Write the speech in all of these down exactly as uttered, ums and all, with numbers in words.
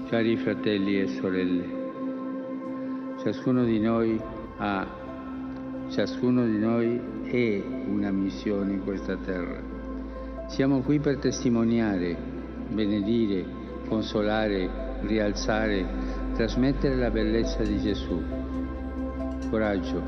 Cari fratelli e sorelle, ciascuno di noi ha, ciascuno di noi è una missione in questa terra. Siamo qui per testimoniare, benedire, consolare, rialzare, trasmettere la bellezza di Gesù. Coraggio.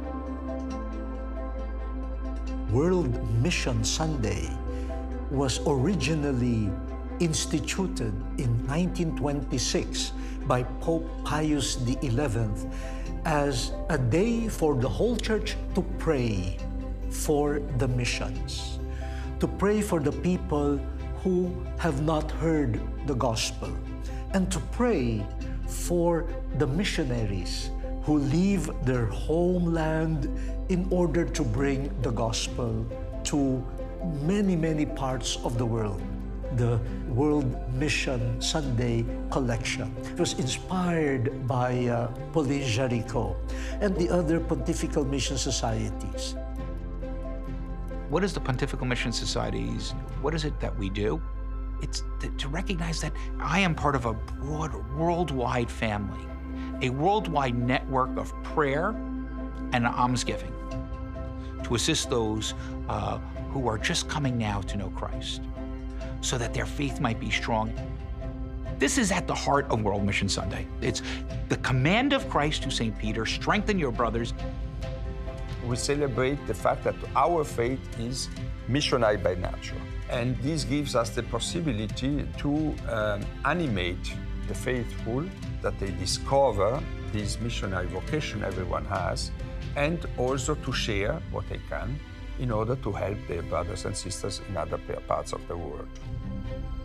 World Mission Sunday was originally instituted in nineteen twenty-six by Pope Pius the eleventh as a day for the whole church to pray for the missions, to pray for the people who have not heard the gospel, and to pray for the missionaries who leave their homeland in order to bring the gospel to many, many parts of the world. The World Mission Sunday collection. It was inspired by uh, Pauline Jaricot and the other Pontifical Mission Societies. What is the Pontifical Mission Societies? What is it that we do? It's th- to recognize that I am part of a broad, worldwide family, a worldwide network of prayer and almsgiving to assist those uh, who are just coming now to know Christ, so that their faith might be strong. This is at the heart of World Mission Sunday. It's the command of Christ to Saint Peter, strengthen your brothers. We celebrate the fact that our faith is missionary by nature. And this gives us the possibility to um, animate the faithful, that they discover this missionary vocation everyone has, and also to share what they can in order to help their brothers and sisters in other parts of the world.